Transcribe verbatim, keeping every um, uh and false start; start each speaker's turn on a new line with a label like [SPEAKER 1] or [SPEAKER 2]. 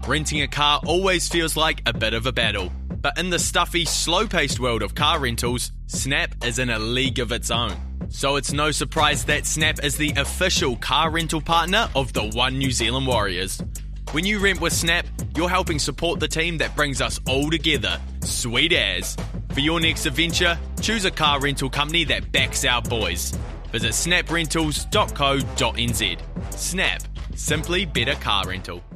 [SPEAKER 1] Renting a car always feels like a bit of a battle, but in the stuffy, slow-paced world of car rentals, Snap is in a league of its own. So it's no surprise that Snap is the official car rental partner of the One New Zealand Warriors. When you rent with Snap, you're helping support the team that brings us all together. Sweet as. For your next adventure, choose a car rental company that backs our boys. Visit snap rentals dot co dot n z. Snap. Simply better car rental.